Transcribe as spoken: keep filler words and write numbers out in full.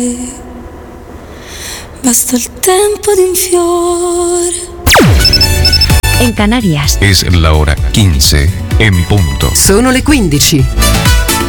Basta il tempo di un fiore. En Canarias es la hora quince en punto. Sono le quindici.